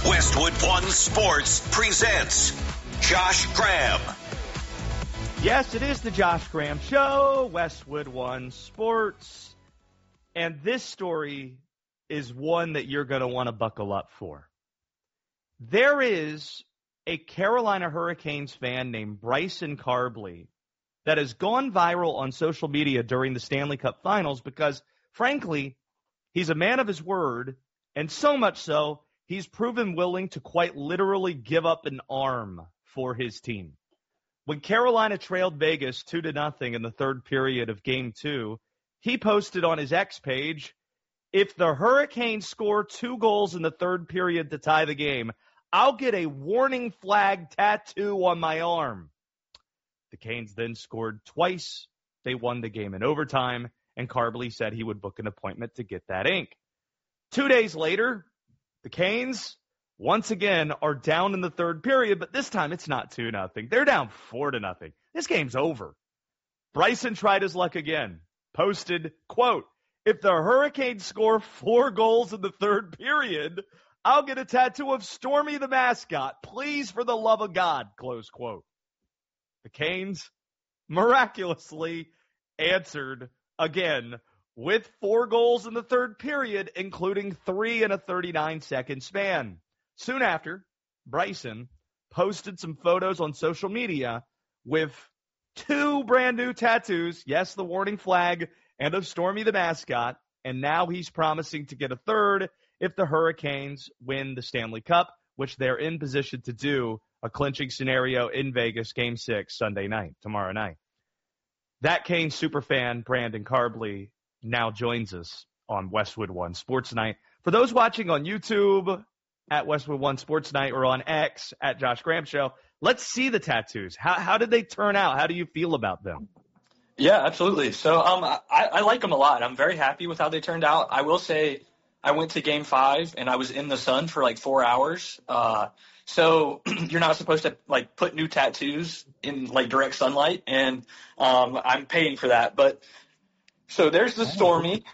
Westwood One Sports presents Josh Graham. Yes, it is the Josh Graham Show, Westwood One Sports. And this story is one that you're going to want to buckle up for. There is a Carolina Hurricanes fan named Bryson Carbley that has gone viral on social media during the Stanley Cup Finals because, frankly, he's a man of his word, and so much so, he's proven willing to quite literally give up an arm for his team. When Carolina trailed Vegas 2-0 in the third period of Game 2, he posted on his X page, "If the Hurricanes score 2 goals in the third period to tie the game, I'll get a warning flag tattoo on my arm." The Canes then scored twice. They won the game in overtime, and Carbley said he would book an appointment to get that ink. 2 days later, the Canes, once again, are down in the third period, but this time it's not 2-0. They're down 4-0. This game's over. Bryson tried his luck again, posted, quote, "If the Hurricanes score 4 goals in the third period, I'll get a tattoo of Stormy the mascot. Please, for the love of God," close quote. The Canes miraculously answered again with 4 goals in the third period, including 3 in a 39-second span. Soon after, Bryson posted some photos on social media with 2 brand new tattoos, yes, the warning flag, and of Stormy the mascot, and now he's promising to get a third if the Hurricanes win the Stanley Cup, which they're in position to do, a clinching scenario in Vegas, Game 6, Sunday night, tomorrow night. That Canes superfan, Brandon Carbley, now joins us on Westwood One Sports Night. For those watching on YouTube at Westwood One Sports Night or on X at Josh Graham Show, let's see the tattoos. How did they turn out? How do you feel about them? Yeah, absolutely. So I like them a lot. I'm very happy with how they turned out. I will say I went to Game 5 and I was in the sun for like 4 hours. So you're not supposed to like put new tattoos in like direct sunlight, and I'm paying for that. But so there's the Stormy,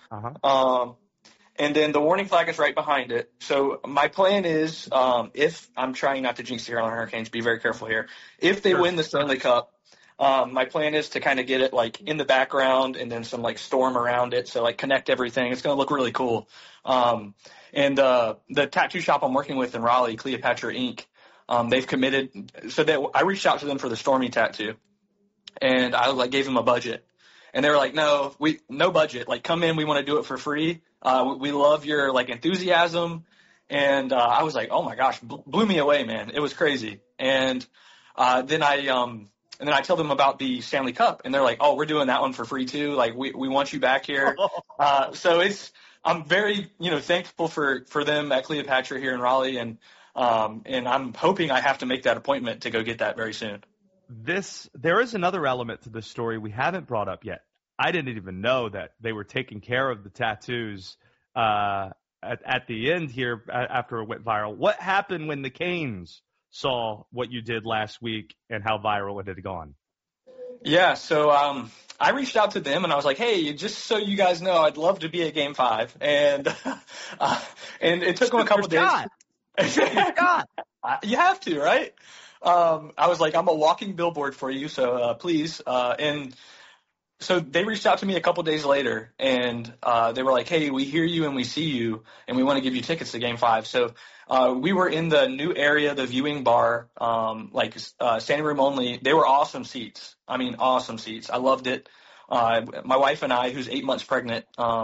and then the warning flag is right behind it. So my plan is, if I'm trying not to jinx the Carolina Hurricanes, be very careful here. If they win the Stanley Cup, my plan is to kind of get it like in the background and then some like storm around it. So like connect everything. It's going to look really cool. And the tattoo shop I'm working with in Raleigh, Cleopatra Ink, they've committed. So I reached out to them for the Stormy tattoo, and I like gave them a budget, and they were like, no budget. Like, come in, we want to do it for free. We love your like enthusiasm. And I was like, oh my gosh, blew me away, man. It was crazy. And then I tell them about the Stanley Cup, and they're like, oh, we're doing that one for free too. Like, we want you back here. So I'm very, thankful for them at Cleopatra here in Raleigh, and I'm hoping I have to make that appointment to go get that very soon. There is another element to this story we haven't brought up yet. I didn't even know that they were taking care of the tattoos at the end here after it went viral. What happened when the Canes saw what you did last week and how viral it had gone? Yeah, so I reached out to them and I was like, hey, just so you guys know, I'd love to be at Game 5. And it took them a couple of days. You have to, right? I was like, I'm a walking billboard for you, so please. And so they reached out to me a couple days later, and they were like, hey, we hear you and we see you, and we want to give you tickets to Game 5. So we were in the new area, the viewing bar, standing room only. They were awesome seats. I mean, awesome seats. I loved it. My wife and I, who's 8 months pregnant,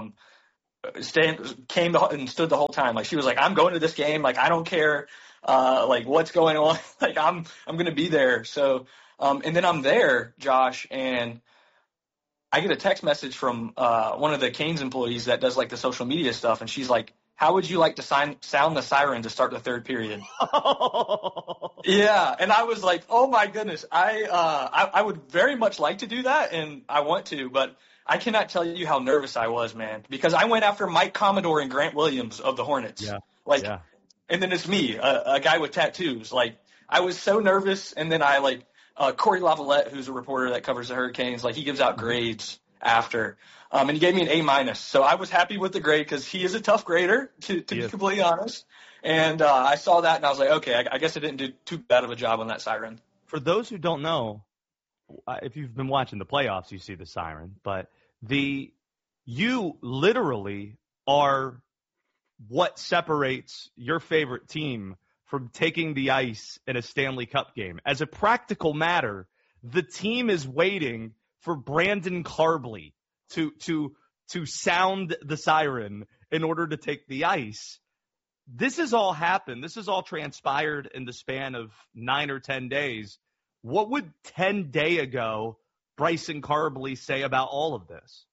came and stood the whole time. Like, she was like, I'm going to this game. Like, I don't care, what's going on. Like, I'm going to be there. So, and then I'm there, Josh, and I get a text message from one of the Canes employees that does like the social media stuff, and she's like, how would you like to sound the siren to start the third period? Yeah, and I was like, oh my goodness, I would very much like to do that, and I want to, but I cannot tell you how nervous I was, man, because I went after Mike Commodore and Grant Williams of the Hornets. Yeah. And then it's me, a guy with tattoos. Like, I was so nervous, and then I Corey Lavalette, who's a reporter that covers the Hurricanes, like, he gives out grades after. And he gave me an A-. So I was happy with the grade because he is a tough grader, to be completely honest. And I saw that, and I was like, okay, I guess I didn't do too bad of a job on that siren. For those who don't know, if you've been watching the playoffs, you see the siren. But you literally are what separates your favorite team from taking the ice in a Stanley Cup game. As a practical matter, the team is waiting for Brandon Carbley to sound the siren in order to take the ice. This has all happened. This has all transpired in the span of 9 or 10 days. What would 10 days ago Bryson Carbley say about all of this?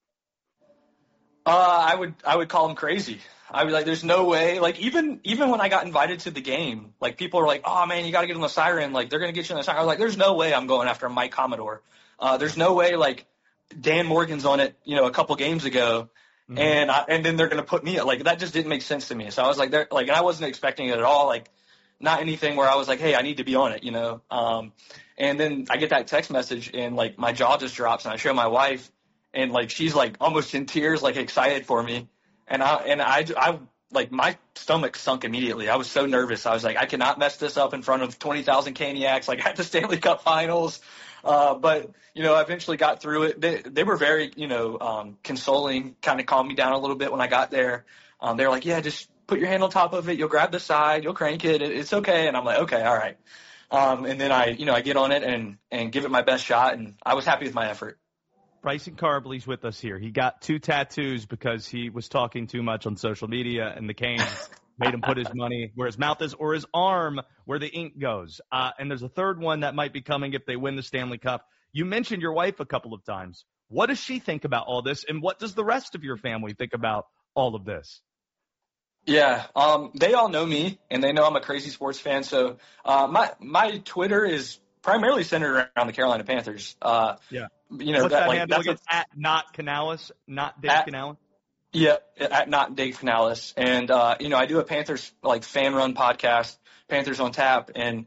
I would call him crazy. I would like, there's no way. Like even when I got invited to the game, like people were like, "Oh man, you got to get on the siren. Like they're gonna get you on the siren." I was like, "There's no way I'm going after Mike Commodore. There's no way like Dan Morgan's on it, a couple games ago, and then they're gonna put me like that just didn't make sense to me. So I was like, and I wasn't expecting it at all. Like not anything where I was like, hey, I need to be on it, And then I get that text message and like my jaw just drops and I show my wife. And like she's like almost in tears, like excited for me, and I like my stomach sunk immediately. I was so nervous. I was like, I cannot mess this up in front of 20,000 Caniacs, like at the Stanley Cup Finals. But I eventually got through it. They were very consoling, kind of calmed me down a little bit when I got there. They were like, yeah, just put your hand on top of it. You'll grab the side. You'll crank it. It's okay. And I'm like, okay, all right. And then I get on it and give it my best shot, and I was happy with my effort. Bryson Carbley's with us here. He got 2 tattoos because he was talking too much on social media, and the Canes made him put his money where his mouth is or his arm where the ink goes. And there's a third one that might be coming if they win the Stanley Cup. You mentioned your wife a couple of times. What does she think about all this, and what does the rest of your family think about all of this? Yeah, they all know me, and they know I'm a crazy sports fan. So my Twitter is primarily centered around the Carolina Panthers. Yeah. What's that handle again? At not Canales, not Dave Canales? Yeah, at not Dave Canales. And, I do a Panthers fan run podcast, Panthers on Tap. And,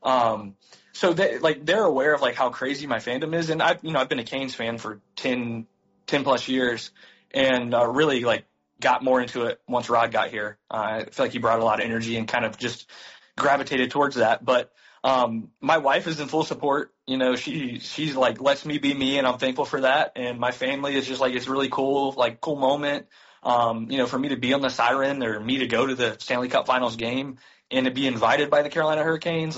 so they're aware of how crazy my fandom is. And I've been a Canes fan for 10 plus years and, really got more into it once Rod got here. I feel like he brought a lot of energy and kind of just gravitated towards that. But, my wife is in full support. She's lets me be me, and I'm thankful for that. And my family is just it's really cool, cool moment. For me to be on the siren or me to go to the Stanley Cup Finals game and to be invited by the Carolina Hurricanes,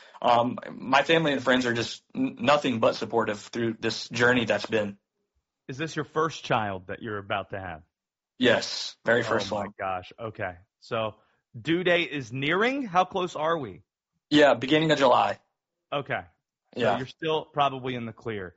my family and friends are just nothing but supportive through this journey that's been. Is this your first child that you're about to have? Yes, very first one. Oh my gosh. Okay. So due date is nearing. How close are we? Yeah, beginning of July. Okay. So yeah. You're still probably in the clear.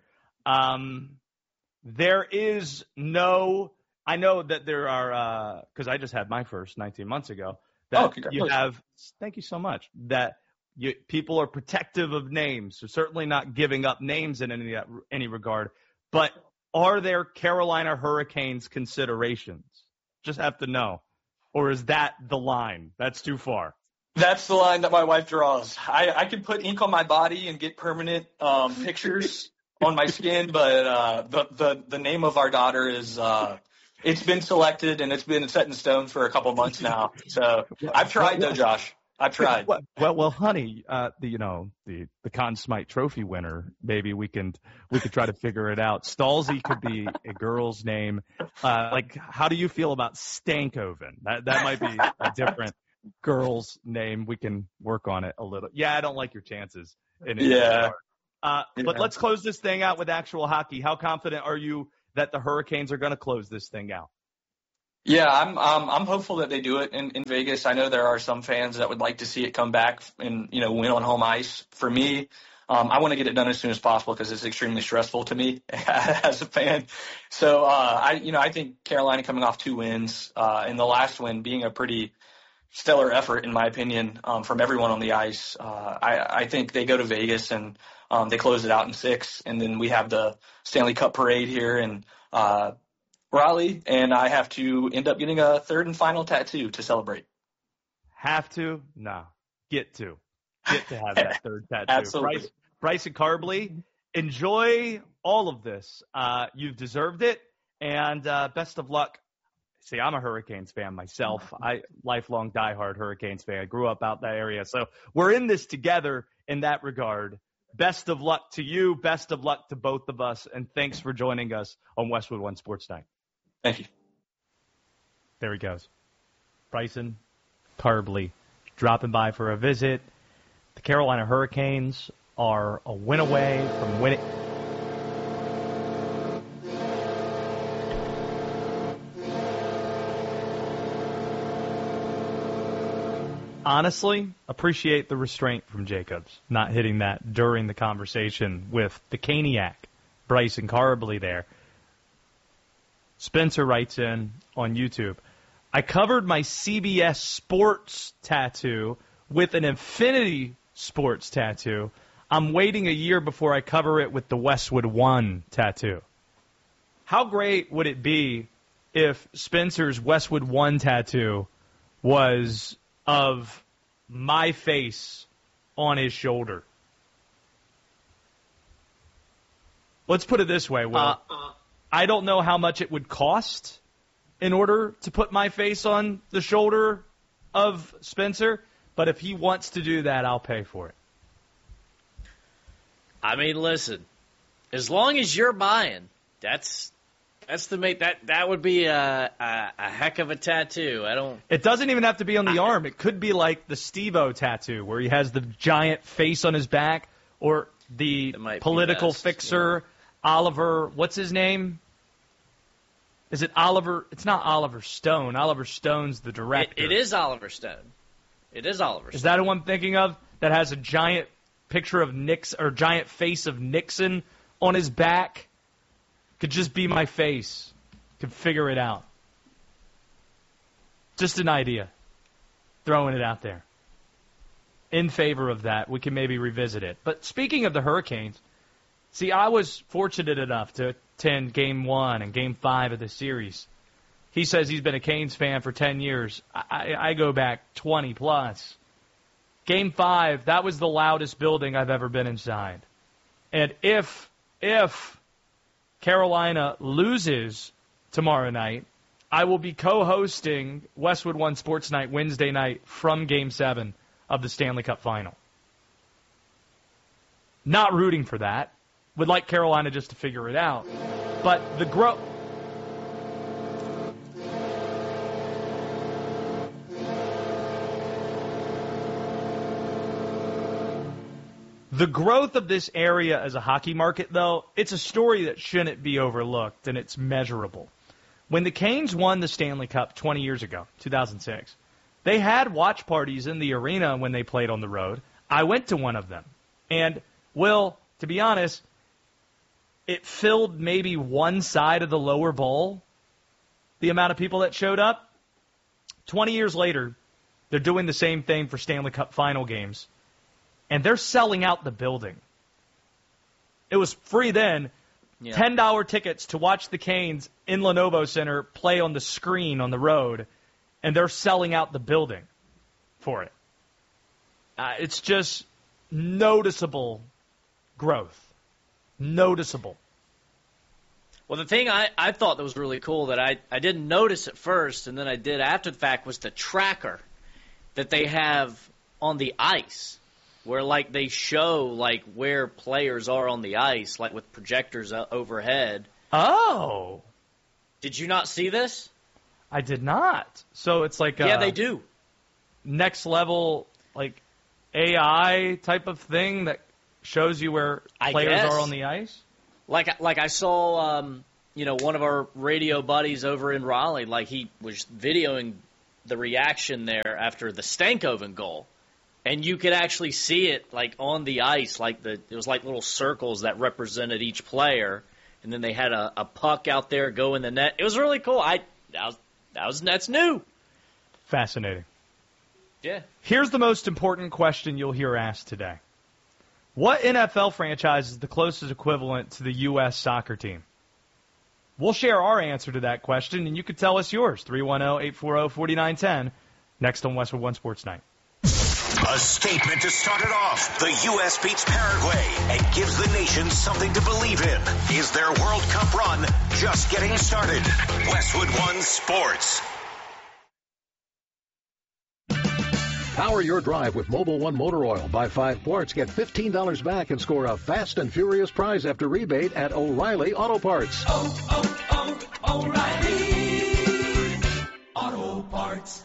There is no – I know that there are because I just had my first 19 months ago. That you have – thank you so much. That people are protective of names, so certainly not giving up names in any regard. But are there Carolina Hurricanes considerations? Just have to know. Or is that the line? That's too far. That's the line that my wife draws. I could put ink on my body and get permanent pictures on my skin, but the name of our daughter is it's been selected and it's been set in stone for a couple months now. So I've tried though, Josh. I've tried. Well, honey, the Conn Smythe Trophy winner. Maybe we could try to figure it out. Stalzy could be a girl's name. How do you feel about Stankoven? That might be a different girl's name. We can work on it a little. Yeah, I don't like your chances. Yeah. But let's close this thing out with actual hockey. How confident are you that the Hurricanes are going to close this thing out? Yeah, I'm hopeful that they do it in Vegas. I know there are some fans that would like to see it come back and win on home ice. For me, I want to get it done as soon as possible because it's extremely stressful to me as a fan. So I think Carolina coming off 2 wins and the last win being a pretty stellar effort, in my opinion, from everyone on the ice. I think they go to Vegas and they close it out in 6, and then we have the Stanley Cup parade here in Raleigh, and I have to end up getting a third and final tattoo to celebrate. Have to? No. Get to have that third tattoo. Absolutely. Bryson Carbley, enjoy all of this. You've deserved it, and best of luck. See, I'm a Hurricanes fan myself. Lifelong diehard Hurricanes fan. I grew up out that area. So we're in this together in that regard. Best of luck to you. Best of luck to both of us. And thanks for joining us on Westwood One Sports Night. Thank you. There he goes. Bryson Carbley dropping by for a visit. The Carolina Hurricanes are a win away from winning. Honestly, appreciate the restraint from Jacobs, not hitting that during the conversation with the Caniac, Bryson Carbley there. Spencer writes in on YouTube, I covered my CBS Sports tattoo with an Infinity Sports tattoo. I'm waiting a year before I cover it with the Westwood One tattoo. How great would it be if Spencer's Westwood One tattoo was of my face on his shoulder? Let's put it this way, Will. I don't know how much it would cost in order to put my face on the shoulder of Spencer, but if he wants to do that, I'll pay for it. I mean, listen, as long as you're buying, that's that would be a heck of a tattoo. It doesn't even have to be on the arm. It could be like the Steve-O tattoo where he has the giant face on his back, or the political fixer, yeah. Oliver, what's his name? Is it Oliver? It's not Oliver Stone. Oliver Stone's the director. It is Oliver Stone. It is Oliver Stone. Is that who I'm thinking of? That has a giant picture of Nixon, or giant face of Nixon on his back? Could just be my face. Could figure it out. Just an idea. Throwing it out there. In favor of that, we can maybe revisit it. But speaking of the Hurricanes, see, I was fortunate enough to attend Game 1 and Game 5 of the series. He says he's been a Canes fan for 10 years. I go back 20 plus. Game 5, that was the loudest building I've ever been inside. And if Carolina loses tomorrow night, I will be co-hosting Westwood One Sports Night Wednesday night from Game 7 of the Stanley Cup Final. Not rooting for that. Would like Carolina just to figure it out. But the growth... The growth of this area as a hockey market, though, it's a story that shouldn't be overlooked, and it's measurable. When the Canes won the Stanley Cup 20 years ago, 2006, they had watch parties in the arena when they played on the road. I went to one of them. And, Will, to be honest, it filled maybe one side of the lower bowl, the amount of people that showed up. 20 years later, they're doing the same thing for Stanley Cup final games. And they're selling out the building. It was free then. Yeah. $10 tickets to watch the Canes in Lenovo Center play on the screen on the road. And they're selling out the building for it. It's just noticeable growth. Noticeable. Well, the thing I thought that was really cool that I didn't notice at first, and then I did after the fact, was the tracker that they have on the ice. Where, like, they show, like, where players are on the ice, like, with projectors overhead. Oh. Did you not see this? I did not. So it's like yeah, they do. Next level, like, AI type of thing that shows you where players are on the ice? Like I saw, one of our radio buddies over in Raleigh, like, he was videoing the reaction there after the Stankoven goal. And you could actually see it, like, on the ice, like it was like little circles that represented each player, and then they had a puck out there go in the net. It was really cool. That's new. Fascinating. Yeah. Here's the most important question you'll hear asked today. What NFL franchise is the closest equivalent to the U.S. soccer team? We'll share our answer to that question, and you can tell us yours. 310-840-4910, next on Westwood One Sports Night. A statement to start it off. The U.S. beats Paraguay and gives the nation something to believe in. Is their World Cup run just getting started? Westwood One Sports. Power your drive with Mobil 1 Motor Oil. Buy 5 quarts, get $15 back, and score a fast and furious prize after rebate at O'Reilly Auto Parts. O'Reilly Auto Parts.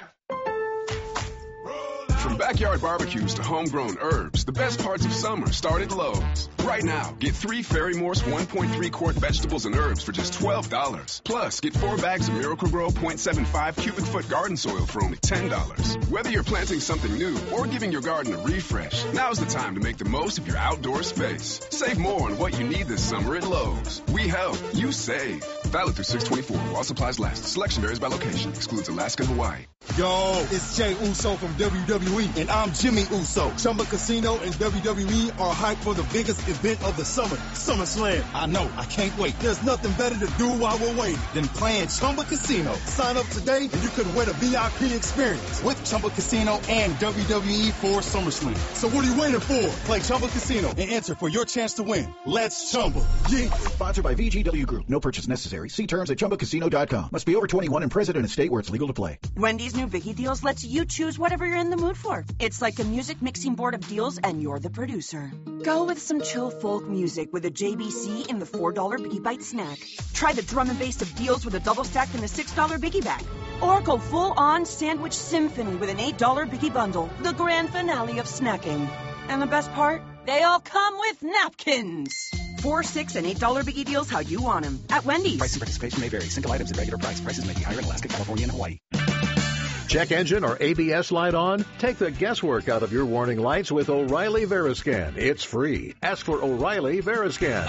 From backyard barbecues to homegrown herbs, the best parts of summer start at Lowe's. Right now, get 3 Fairy Morse 1.3 quart vegetables and herbs for just $12. Plus, get 4 bags of Miracle-Gro 0.75 cubic foot garden soil for only $10. Whether you're planting something new or giving your garden a refresh, now's the time to make the most of your outdoor space. Save more on what you need this summer at Lowe's. We help, you save. Valid through 6/24 while supplies last. Selection varies by location. Excludes Alaska and Hawaii. Yo, it's Jey Uso from WWE, and I'm Jimmy Uso. Chumba Casino and WWE are hyped for the biggest event of the summer, SummerSlam. I know, I can't wait. There's nothing better to do while we're waiting than playing Chumba Casino. Sign up today, and you could win a VIP experience with Chumba Casino and WWE for SummerSlam. So what are you waiting for? Play Chumba Casino and enter for your chance to win. Let's Chumba. Yeah. Sponsored by VGW Group. No purchase necessary. See terms at ChumbaCasino.com. Must be over 21 and present in a state where it's legal to play. Wendy's new Biggie Deals lets you choose whatever you're in the mood for. It's like a music mixing board of deals, and you're the producer. Go with some chill folk music with a JBC in the $4 Biggie Bite snack. Try the drum and bass of deals with a double stack in the $6 Biggie Bag. Or go full-on sandwich symphony with an $8 Biggie Bundle, the grand finale of snacking. And the best part? They all come with napkins. $4, $6, and $8 Biggie Deals how you want them. At Wendy's. Price and participation may vary. Single items at regular price. Prices may be higher in Alaska, California, and Hawaii. Check engine or ABS light on? Take the guesswork out of your warning lights with O'Reilly Veriscan. It's free. Ask for O'Reilly Veriscan.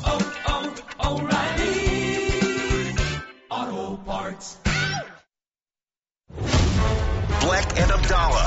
O'Reilly Auto Parts. Black and Abdallah.